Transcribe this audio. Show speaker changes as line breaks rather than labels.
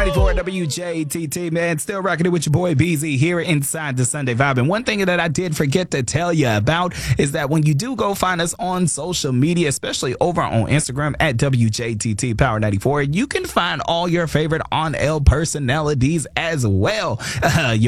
94 WJTT, man. Still rocking it with your boy BZ here inside the Sunday Vibe. And one thing that I did forget to tell you about is that when you do go find us on social media, especially over on Instagram at WJTT Power 94, you can find all your favorite on-air personalities as well.